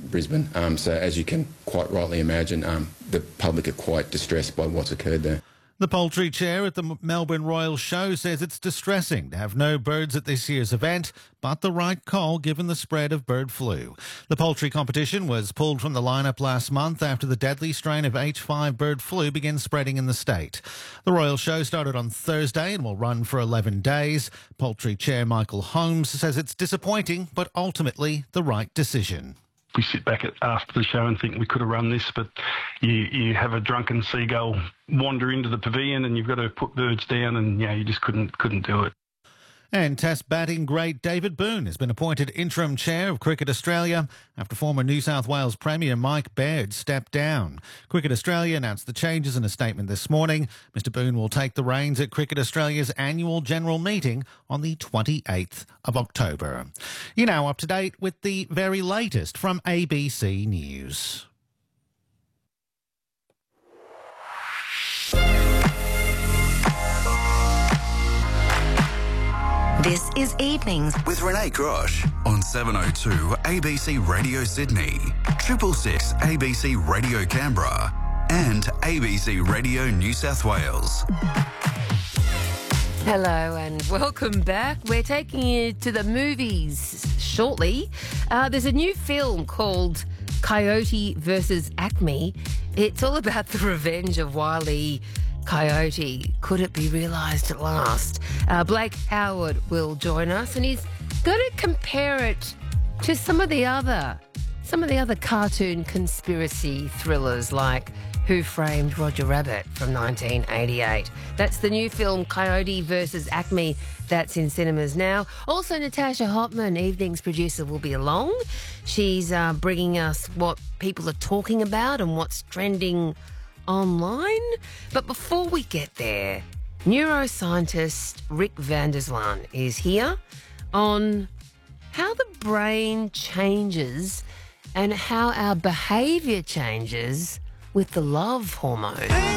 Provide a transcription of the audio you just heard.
Brisbane. So as you can quite rightly imagine, the public are quite distressed by what's occurred there. The poultry chair at the Melbourne Royal Show says it's distressing to have no birds at this year's event, but the right call given the spread of bird flu. The poultry competition was pulled from the lineup last month after the deadly strain of H5 bird flu began spreading in the state. The Royal Show started on Thursday and will run for 11 days. Poultry chair Michael Holmes says it's disappointing, but ultimately the right decision. We sit back after the show and think we could have run this, but you have a drunken seagull wander into the pavilion and you've got to put birds down, and you just couldn't do it. And Test batting great David Boon has been appointed interim chair of Cricket Australia after former New South Wales Premier Mike Baird stepped down. Cricket Australia announced the changes in a statement this morning. Mr Boon will take the reins at Cricket Australia's annual general meeting on the 28th of October. You're now up to date with the very latest from ABC News. This is Evenings with Renee Grosh on 702 ABC Radio Sydney, 666 ABC Radio Canberra and ABC Radio New South Wales. Hello and welcome back. We're taking you to the movies shortly. There's a new film called Coyote versus Acme. It's all about the revenge of Wile E. Coyote. Could it be realised at last? Blake Howard will join us, and he's going to compare it to some of the other cartoon conspiracy thrillers like Who Framed Roger Rabbit from 1988. That's the new film Coyote versus Acme. That's in cinemas now. Also, Natasha Hotman, Evening's producer, will be along. She's bringing us what people are talking about and what's trending online. But before we get there, neuroscientist Rick van der Zwaan is here on how the brain changes and how our behaviour changes with the love hormone.